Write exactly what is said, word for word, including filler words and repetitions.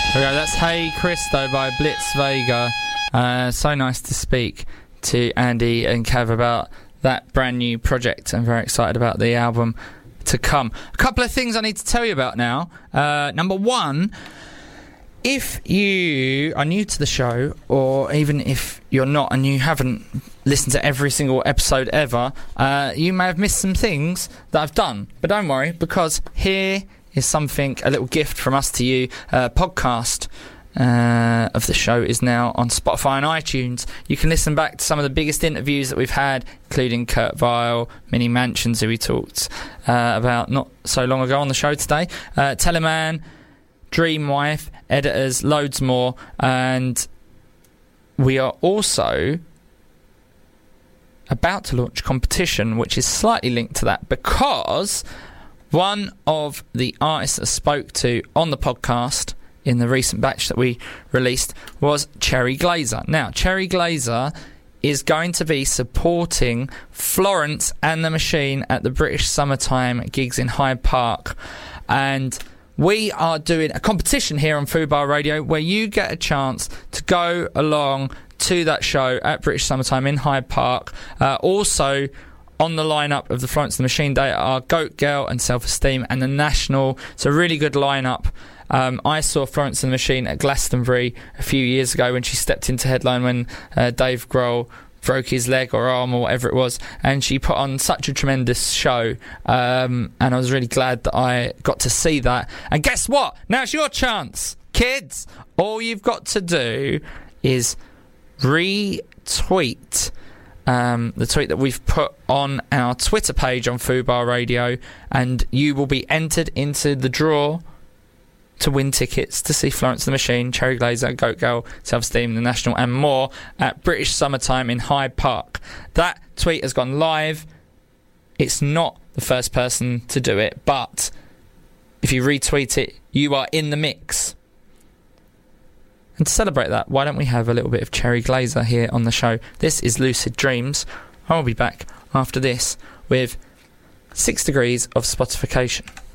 There we go. That's Hey Christo by Blitz Vega. Uh, so nice to speak to Andy and Kev about that brand new project. I'm very excited about the album to come. A couple of things I need to tell you about now. Uh, number one, if you are new to the show, or even if you're not and you haven't listened to every single episode ever, uh, you may have missed some things that I've done. But don't worry, because here is something, a little gift from us to you. Uh, podcast uh, of the show is now on Spotify and iTunes. You can listen back to some of the biggest interviews that we've had, including Kurt Vile, Minnie Mansions, who we talked uh, about not so long ago on the show today, uh, Teleman, Dreamwife, editors, loads more. And we are also about to launch a competition which is slightly linked to that, because one of the artists that I spoke to on the podcast in the recent batch that we released was Cherry Glazerr. Now, Cherry Glazerr is going to be supporting Florence and the Machine at the British Summertime gigs in Hyde Park. And we are doing a competition here on Fubar Radio where you get a chance to go along to that show at British Summertime in Hyde Park. Uh, also, on the lineup of the Florence and the Machine Day are Goat Girl and Self Esteem and the National. It's a really good lineup. Um, I saw Florence and the Machine at Glastonbury a few years ago when she stepped into headline when uh, Dave Grohl broke his leg or arm or whatever it was, and she put on such a tremendous show, um, and I was really glad that I got to see that. And guess what? Now it's your chance, kids. All you've got to do is retweet Um, the tweet that we've put on our Twitter page on Fubar Radio, and you will be entered into the draw to win tickets to see Florence and the Machine, Cherry Glazerr, Goat Girl, Self Esteem, The National and more at British Summertime in Hyde Park. That tweet has gone live. It's not the first person to do it, but if you retweet it, you are in the mix. And to celebrate that, why don't we have a little bit of Cherry Glazerr here on the show? This is Lucid Dreams. I'll be back after this with Six Degrees of Spotification.